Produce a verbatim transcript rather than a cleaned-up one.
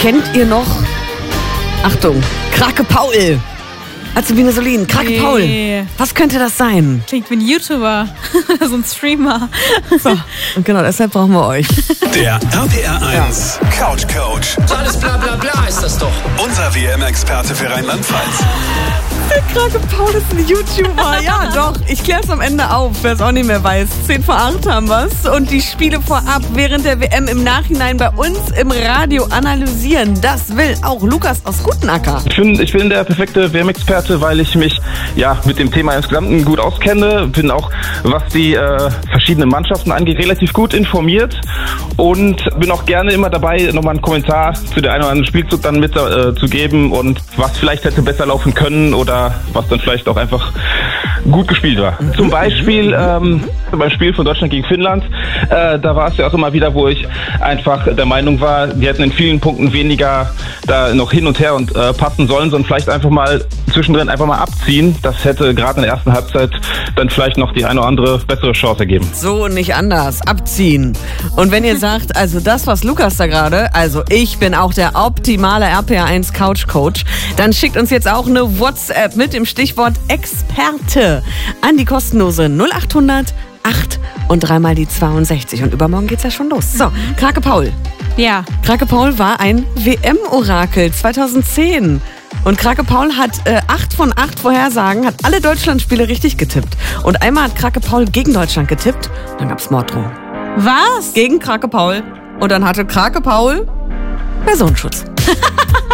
Kennt ihr noch, Achtung, Krake Paul? Azubine Solin, Krake Nee. Paul. Was könnte das sein? Klingt wie ein YouTuber, so ein Streamer. So, und genau deshalb brauchen wir euch. Der R P R eins Couch Coach. Alles bla bla bla ist das doch. Unser W M-Experte für Rheinland-Pfalz. Krake Paul ist ein YouTuber. Ja, doch. Ich klär's am Ende auf, wer es auch nicht mehr weiß. zehn vor acht haben wir's. Und die Spiele vorab während der W M im Nachhinein bei uns im Radio analysieren. Das will auch Lukas aus Gutenacker. Ich bin, ich bin der perfekte W M-Experte, weil ich mich ja mit dem Thema insgesamt gut auskenne. Bin auch, was die äh, verschiedenen Mannschaften angeht, relativ gut informiert. Und bin auch gerne immer dabei, nochmal einen Kommentar zu der einen oder anderen Spielzug dann mit äh, zu geben und was vielleicht hätte besser laufen können oder was dann vielleicht auch einfach gut gespielt war. Zum Beispiel ähm, beim Spiel von Deutschland gegen Finnland, äh, da war es ja auch immer wieder, wo ich einfach der Meinung war, wir hätten in vielen Punkten weniger da noch hin und her und äh, passen sollen, sondern vielleicht einfach mal zwischendrin einfach mal abziehen. Das hätte gerade in der ersten Halbzeit dann vielleicht noch die eine oder andere bessere Chance ergeben. So und nicht anders. Abziehen. Und wenn ihr sagt, also das, was Lukas da gerade, also ich bin auch der optimale R P R eins Couch Coach, dann schickt uns jetzt auch eine WhatsApp mit dem Stichwort Experte an die kostenlose null acht hundert acht und dreimal die zweiundsechzig. Und übermorgen geht's ja schon los. So, Krake Paul. Ja. Krake Paul war ein W M-Orakel zweitausendzehn. Und Krake Paul hat äh, acht von acht Vorhersagen, hat alle Deutschlandspiele richtig getippt. Und einmal hat Krake Paul gegen Deutschland getippt, dann gab's Morddrohung. Was? Gegen Krake Paul. Und dann hatte Krake Paul Personenschutz.